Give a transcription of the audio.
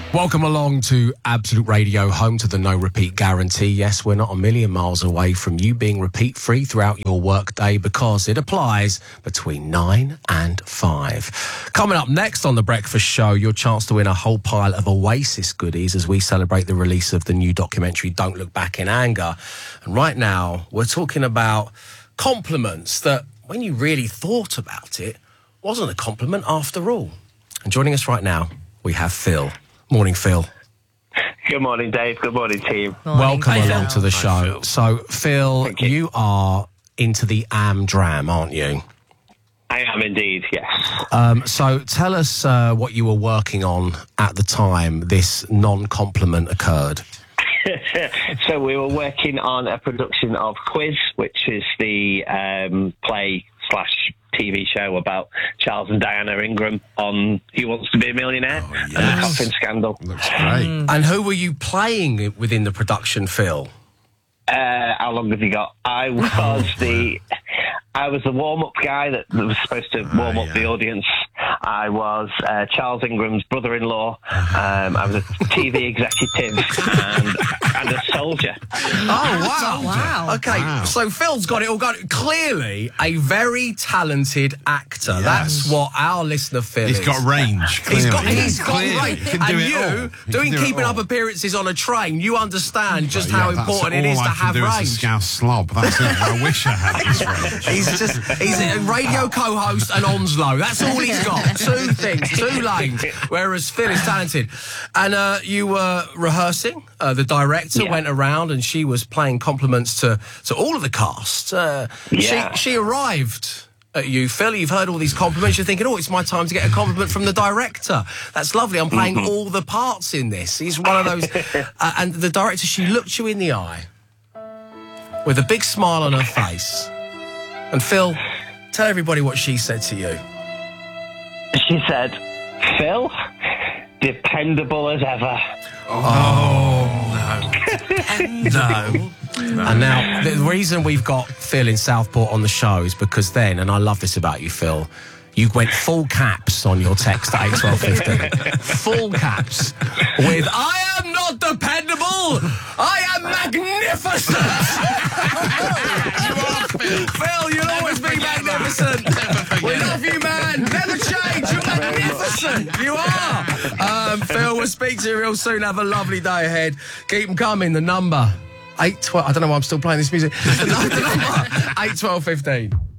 Welcome along to Absolute Radio, home to the no repeat guarantee. Yes, we're not a million miles away from you being repeat free throughout your workday because it applies between 9 and 5. Coming up next on The Breakfast Show, your chance to win a whole pile of Oasis goodies as we celebrate the release of the new documentary Don't Look Back in Anger. And right now, we're talking about compliments that, when you really thought about it, wasn't a compliment after all. And joining us right now, we have Phil. Morning, Phil. Good morning, Dave. Good morning, team. Welcome along to the show. So, Phil, you are into the Am-Dram, aren't you? I am indeed, yes. So tell us what you were working on at the time this non-compliment occurred. So we were working on a production of Quiz, which is the play/TV show about Charles and Diana Ingram on Who Wants to Be a Millionaire and the coffin scandal. Looks great. And who were you playing within the production, Phil? How long have you got? I was the warm-up guy that was supposed to warm up the audience. I was Charles Ingram's brother-in-law. I was a TV executive and a soldier. Oh, wow. Okay, so Phil's got it all going. Clearly, a very talented actor. Yes. That's what our listener Phil is. He's got range. He's got Clearly. range. He can do it all. And you, doing keeping up apperances on a train, you understand just how important it is to have all I can do range. is a scouse slob. That's it. I wish I had this range. He's a radio co-host and Onslow. That's all he's got. Two things, two lanes. Whereas Phil is talented. And you were rehearsing. The director went around and she was playing compliments to all of the cast. She arrived at you, Phil. You've heard all these compliments. You're thinking, oh, it's my time to get a compliment from the director. That's lovely. I'm playing all the parts in this. He's one of those. And the director, she looked you in the eye with a big smile on her face. And Phil, tell everybody what she said to you. She said, Phil, dependable as ever. No. And now, the reason we've got Phil in Southport on the show is because then, and I love this about you, Phil, you went full caps on your text at 8:12:15. Full caps with, I am not dependable, I am magnificent. Phil, you'll always be magnificent. We love you, man. Never change. You're magnificent. You are. Phil, we'll speak to you real soon. Have a lovely day ahead. Keep them coming. The number 812. I don't know why I'm still playing this music. The number 812:15.